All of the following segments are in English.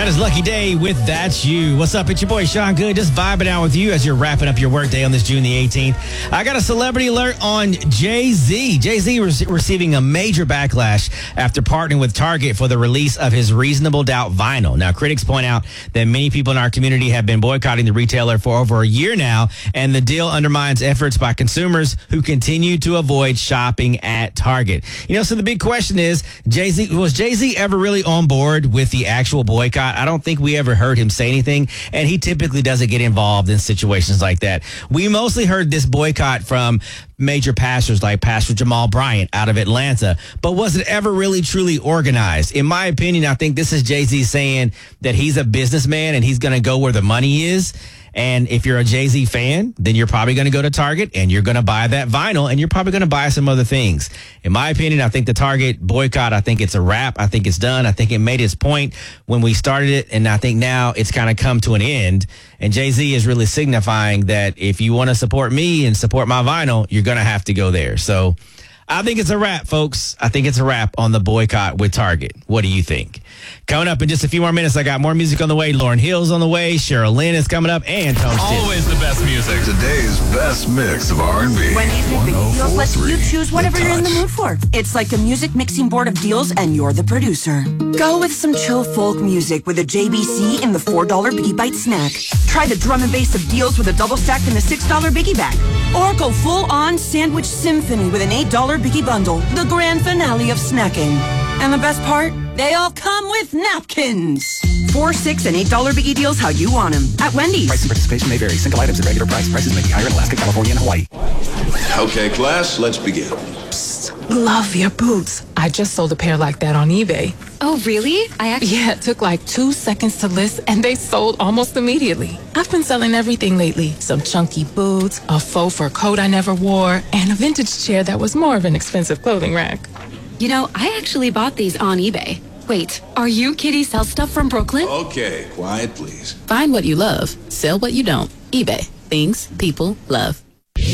That is Lucky Day with That's You. What's up? It's your boy, Sean Good, just vibing out with you as you're wrapping up your workday on this June the 18th. I got a celebrity alert on Jay-Z. Jay-Z receiving a major backlash after partnering with Target for the release of his Reasonable Doubt vinyl. Now, critics point out that many people in our community have been boycotting the retailer for over a year now, and the deal undermines efforts by consumers who continue to avoid shopping at Target. So the big question is, was Jay-Z ever really on board with the actual boycott? I don't think we ever heard him say anything, and he typically doesn't get involved in situations like that. We mostly heard this boycott from major pastors like Pastor Jamal Bryant out of Atlanta, but was it ever really truly organized? In my opinion, I think this is Jay-Z saying that he's a businessman and he's going to go where the money is. And if you're a Jay-Z fan, then you're probably going to go to Target and you're going to buy that vinyl and you're probably going to buy some other things. In my opinion, I think the Target boycott, I think it's a wrap. I think it's done. I think it made its point when we started it. And I think now it's kind of come to an end. And Jay-Z is really signifying that if you want to support me and support my vinyl, you're going to have to go there. So I think it's a wrap, folks. I think it's a wrap on the boycott with Target. What do you think? Coming up in just a few more minutes, I got more music on the way. Lauryn Hill's on the way. Cheryl Lynn is coming up. And Tone Stitch. Always the best music. Today's best mix of R&B. Wendy's Big Deals lets you choose whatever you're in the mood for. It's like a music mixing board of deals, and you're the producer. Go with some chill folk music with a JBC in the $4 Biggie Bite snack. Try the drum and bass of deals with a double stack in the $6 Biggie bag. Or go full-on sandwich symphony with an $8 Biggie bundle. The grand finale of snacking. And the best part? They all come with napkins. $4, $6, and $8 Biggie deals how you want them. At Wendy's. Price and participation may vary. Single items at regular price. Prices may be higher in Alaska, California, and Hawaii. Okay, class, let's begin. Psst, love your boots. I just sold a pair like that on eBay. Oh, really? Yeah, it took like 2 seconds to list, and they sold almost immediately. I've been selling everything lately. Some chunky boots, a faux fur coat I never wore, and a vintage chair that was more of an expensive clothing rack. I actually bought these on eBay. Wait, are you Kitty Sell Stuff from Brooklyn? Okay, quiet, please. Find what you love. Sell what you don't. eBay. Things people love.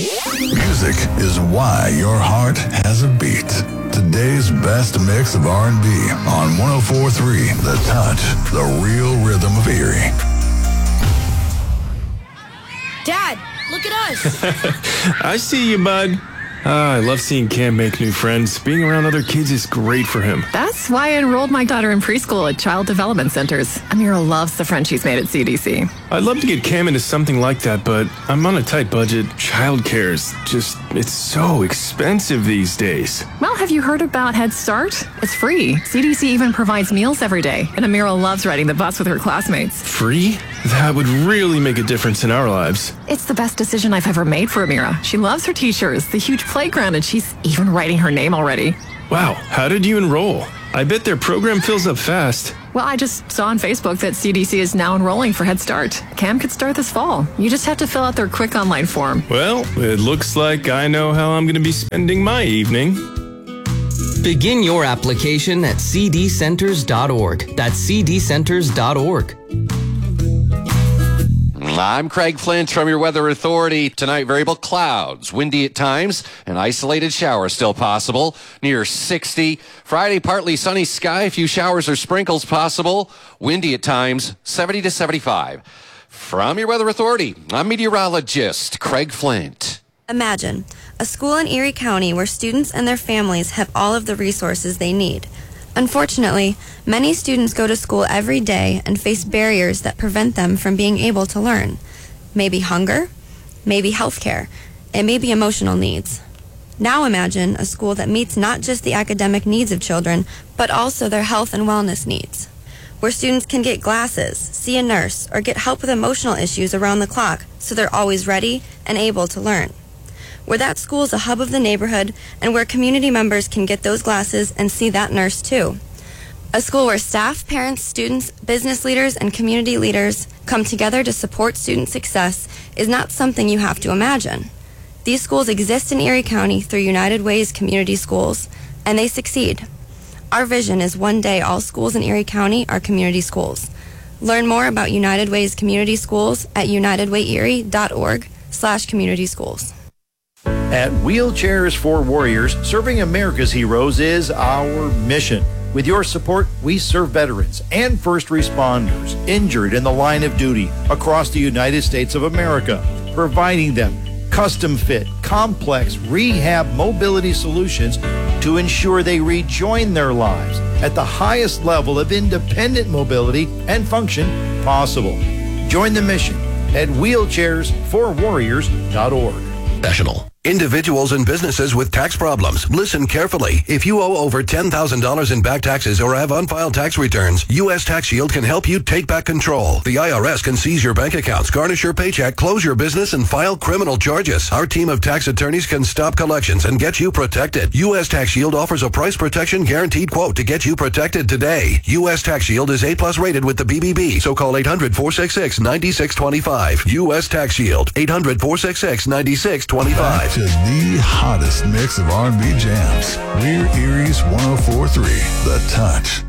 Music is why your heart has a beat. Today's best mix of R&B on 104.3 The Touch, the real rhythm of Erie. Dad, look at us. I see you, bud. I love seeing Cam make new friends. Being around other kids is great for him. That's why I enrolled my daughter in preschool at Child Development Centers. Amira loves the friends she's made at CDC. I'd love to get Cam into something like that, but I'm on a tight budget. Childcare's it's so expensive these days. Well, have you heard about Head Start? It's free. CDC even provides meals every day, and Amira loves riding the bus with her classmates. Free? That would really make a difference in our lives. It's the best decision I've ever made for Amira. She loves her teachers, the huge playground, and she's even writing her name already. Wow, how did you enroll? I bet their program fills up fast. Well, I just saw on Facebook that CDC is now enrolling for Head Start. Cam could start this fall. You just have to fill out their quick online form. Well, it looks like I know how I'm going to be spending my evening. Begin your application at cdcenters.org. That's cdcenters.org. I'm Craig Flint from your Weather Authority. Tonight, variable clouds, windy at times, an isolated shower still possible, near 60. Friday, partly sunny sky, a few showers or sprinkles possible, windy at times, 70 to 75. From your Weather Authority, I'm meteorologist Craig Flint. Imagine a school in Erie County where students and their families have all of the resources they need. Unfortunately, many students go to school every day and face barriers that prevent them from being able to learn. Maybe hunger, maybe healthcare, it may be emotional needs. Now imagine a school that meets not just the academic needs of children, but also their health and wellness needs, where students can get glasses, see a nurse, or get help with emotional issues around the clock so they're always ready and able to learn. Where that school is a hub of the neighborhood and where community members can get those glasses and see that nurse too. A school where staff, parents, students, business leaders, and community leaders come together to support student success is not something you have to imagine. These schools exist in Erie County through United Way's Community Schools, and they succeed. Our vision is one day all schools in Erie County are community schools. Learn more about United Way's Community Schools at unitedwayerie.org/community schools. At Wheelchairs for Warriors, serving America's heroes is our mission. With your support, we serve veterans and first responders injured in the line of duty across the United States of America, providing them custom-fit, complex rehab mobility solutions to ensure they rejoin their lives at the highest level of independent mobility and function possible. Join the mission at wheelchairsforwarriors.org. National. Individuals and businesses with tax problems, listen carefully. If you owe over $10,000 in back taxes or have unfiled tax returns, U.S. Tax Shield can help you take back control. The IRS can seize your bank accounts, garnish your paycheck, close your business, and file criminal charges. Our team of tax attorneys can stop collections and get you protected. U.S. Tax Shield offers a price protection guaranteed quote to get you protected today. U.S. Tax Shield is A+ rated with the BBB, so call 800-466-9625. U.S. Tax Shield, 800-466-9625. To the hottest mix of R&B jams. We're Erie's 104.3, The Touch.